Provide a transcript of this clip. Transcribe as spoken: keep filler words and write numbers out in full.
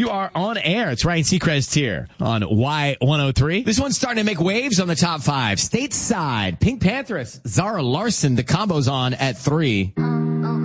You are on air. It's Ryan Seacrest here on Y one oh three. This one's starting to make waves on the top five. Stateside, Pink Panthers, Zara Larson. The combo's on at three.